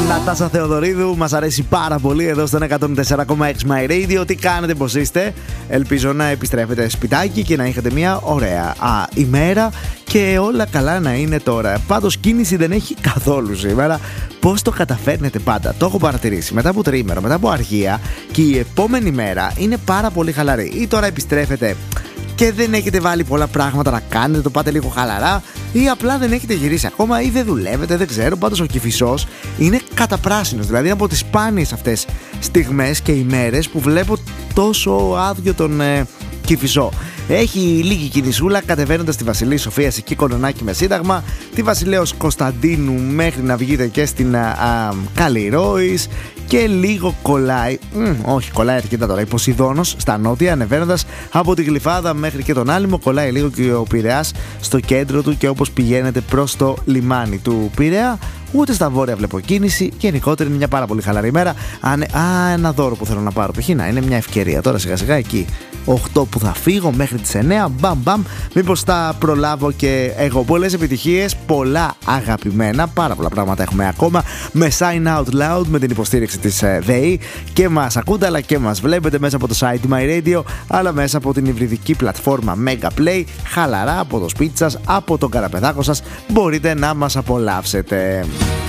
Νατάσα Θεοδωρίδου, μας αρέσει πάρα πολύ εδώ στο 104,6 My Radio. Τι κάνετε, πως είστε? Ελπίζω να επιστρέφετε σπιτάκι και να είχατε μια ωραία ημέρα και όλα καλά να είναι τώρα. Πάντως κίνηση δεν έχει καθόλου σήμερα. Πώς το καταφέρνετε πάντα? Το έχω παρατηρήσει μετά από τριήμερο, μετά από αργία, και η επόμενη μέρα είναι πάρα πολύ χαλαρή. Ή τώρα επιστρέφετε και δεν έχετε βάλει πολλά πράγματα να κάνετε, το πάτε λίγο χαλαρά, ή απλά δεν έχετε γυρίσει ακόμα, ή δεν δουλεύετε, δεν ξέρω. Πάντως ο Κηφισός είναι καταπράσινος. Δηλαδή από τις σπάνιες αυτές στιγμές και ημέρες που βλέπω τόσο άδειο τον Κηφισό. Έχει λίγη κινησούλα κατεβαίνοντας τη Βασιλής Σοφίας εκεί Κολονάκι με Σύνταγμα, τη Βασιλέως Κωνσταντίνου μέχρι να βγείτε και στην Καλλιρόης, και λίγο κολλάει, όχι κολλάει αρκετά τώρα, η Ποσειδώνος στα νότια, ανεβαίνοντας από τη Γλυφάδα μέχρι και τον Άλυμο. Κολλάει λίγο και ο Πειραιάς στο κέντρο του και όπως πηγαίνετε προς το λιμάνι του Πειραιά. Ούτε στα βόρεια βλέπω κίνηση. Γενικότερα είναι μια πάρα πολύ χαλαρή ημέρα. Ένα δώρο που θέλω να πάρω. Π.χ. είναι μια ευκαιρία τώρα σιγά σιγά εκεί 8 που θα φύγω μέχρι τις 9. Μπαμ. Μήπως τα προλάβω και εγώ. Πολλές επιτυχίες, πολλά αγαπημένα. Πάρα πολλά πράγματα έχουμε ακόμα. Με Sign Out Loud, με την υποστήριξη της ΔΕΗ. Και μας ακούτε αλλά και μας βλέπετε μέσα από το site My Radio, αλλά μέσα από την υβριδική πλατφόρμα Mega Play. Χαλαρά από το σπίτι σας, από τον καραπεδάκο σας, μπορείτε να μας απολαύσετε.